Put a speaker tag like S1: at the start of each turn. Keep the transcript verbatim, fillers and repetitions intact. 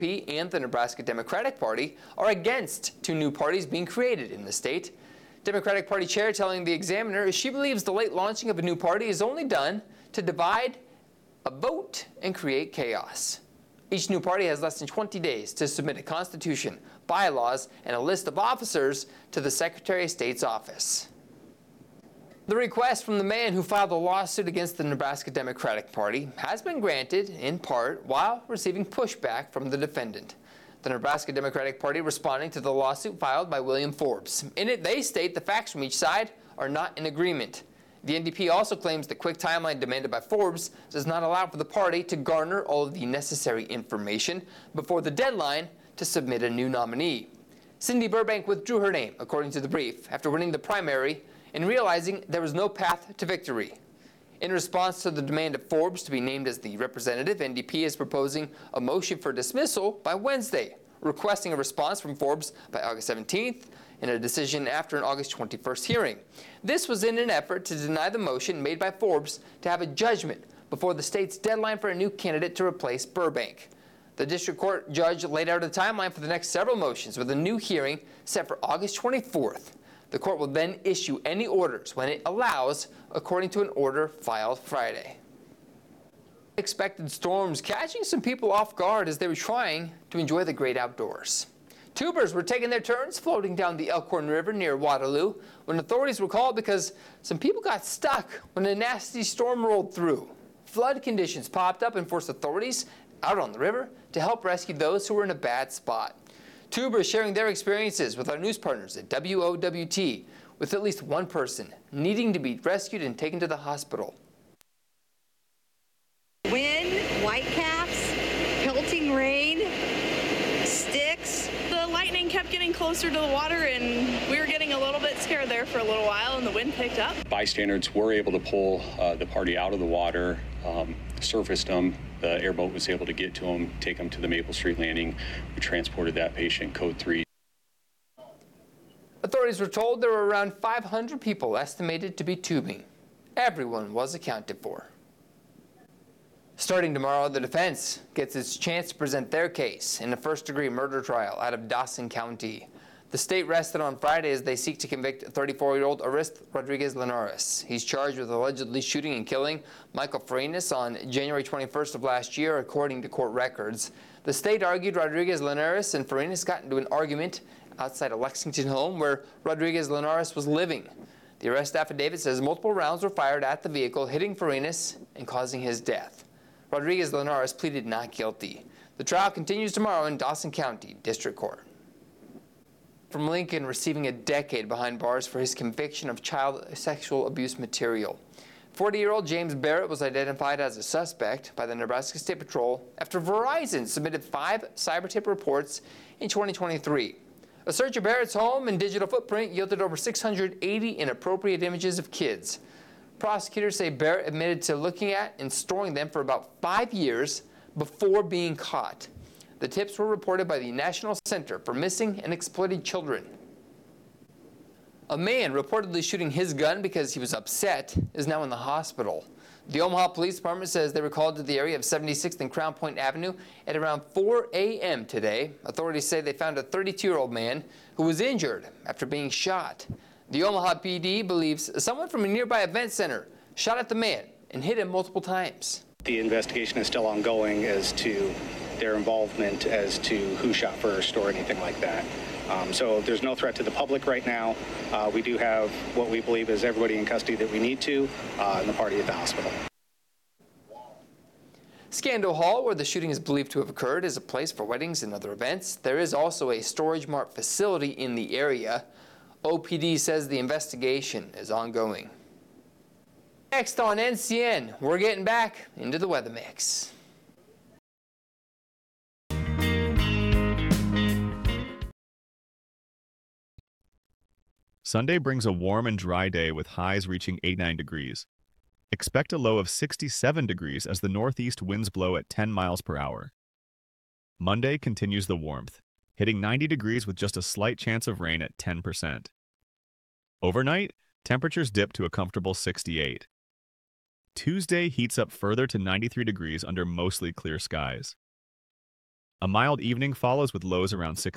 S1: and the Nebraska Democratic Party are against two new parties being created in the state. Democratic Party chair telling the Examiner she believes the late launching of a new party is only done to divide a vote and create chaos. Each new party has less than twenty days to submit a constitution, bylaws, and a list of officers to the Secretary of State's office. The request from the man who filed a lawsuit against the Nebraska Democratic Party has been granted, in part, while receiving pushback from the defendant. The Nebraska Democratic Party responding to the lawsuit filed by William Forbes. In it, they state the facts from each side are not in agreement. The N D P also claims the quick timeline demanded by Forbes does not allow for the party to garner all of the necessary information before the deadline to submit a new nominee. Cindy Burbank withdrew her name, according to the brief, after winning the primary and realizing there was no path to victory. In response to the demand of Forbes to be named as the representative, N D P is proposing a motion for dismissal by Wednesday, requesting a response from Forbes by August seventeenth and a decision after an August twenty-first hearing. This was in an effort to deny the motion made by Forbes to have a judgment before the state's deadline for a new candidate to replace Burbank. The district court judge laid out a timeline for the next several motions with a new hearing set for August twenty-fourth. The court will then issue any orders when it allows, according to an order filed Friday. Expected storms catching some people off guard as they were trying to enjoy the great outdoors. Tubers were taking their turns floating down the Elkhorn River near Waterloo when authorities were called because some people got stuck when a nasty storm rolled through. Flood conditions popped up and forced authorities out on the river to help rescue those who were in a bad spot. Tubers sharing their experiences with our news partners at W O W T, with at least one person needing to be rescued and taken to the hospital.
S2: Wind, whitecaps, pelting rain, sticks.
S3: The lightning kept getting closer to the water and we were getting a little bit scared there for a little while and the wind picked up.
S4: Bystanders were able to pull uh, the party out of the water, um, surfaced them. The airboat was able to get to them, take them to the Maple Street landing. We transported that patient, code three.
S1: Authorities were told there were around five hundred people estimated to be tubing. Everyone was accounted for. Starting tomorrow, the defense gets its chance to present their case in a first-degree murder trial out of Dawson County. The state rested on Friday as they seek to convict thirty-four-year-old Arist Rodriguez Linares. He's charged with allegedly shooting and killing Michael Farinas on January twenty-first of last year, according to court records. The state argued Rodriguez Linares and Farinas got into an argument outside a Lexington home where Rodriguez Linares was living. The arrest affidavit says multiple rounds were fired at the vehicle, hitting Farinas and causing his death. Rodriguez Linares pleaded not guilty. The trial continues tomorrow in Dawson County District Court. From Lincoln receiving a decade behind bars for his conviction of child sexual abuse material. forty-year-old James Barrett was identified as a suspect by the Nebraska State Patrol after Verizon submitted five cyber tip reports in twenty twenty-three. A search of Barrett's home and digital footprint yielded over six hundred eighty inappropriate images of kids. Prosecutors say Barrett admitted to looking at and storing them for about five years before being caught. The tips were reported by the National Center for Missing and Exploited Children. A man reportedly shooting his gun because he was upset is now in the hospital. The Omaha Police Department says they were called to the area of seventy-sixth and Crown Point Avenue at around four a m today. Authorities say they found a thirty-two-year-old man who was injured after being shot. The Omaha P D believes someone from a nearby event center shot at the man and hit him multiple times.
S5: The investigation is still ongoing as to their involvement as to who shot first or anything like that. Um, so there's no threat to the public right now. Uh, we do have what we believe is everybody in custody that we need to, uh, and the party at the hospital.
S1: Scandal Hall, where the shooting is believed to have occurred, is a place for weddings and other events. There is also a Storage Mart facility in the area. O P D says the investigation is ongoing. Next on N C N, we're getting back into the weather mix.
S6: Sunday brings a warm and dry day with highs reaching eighty-nine degrees. Expect a low of sixty-seven degrees as the northeast winds blow at ten miles per hour. Monday continues the warmth, hitting ninety degrees with just a slight chance of rain at ten percent. Overnight, temperatures dip to a comfortable sixty-eight. Tuesday heats up further to ninety-three degrees under mostly clear skies. A mild evening follows with lows around sixty.